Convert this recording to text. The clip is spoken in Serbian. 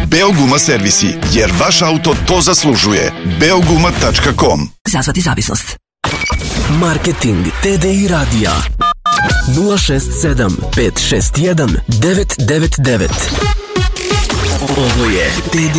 Beoguma servisi, jer vaš auto to zaslužuje. Beoguma.com. Izazvati zavisnost. Marketing TDI radija 067 561 999. Ovo je TDI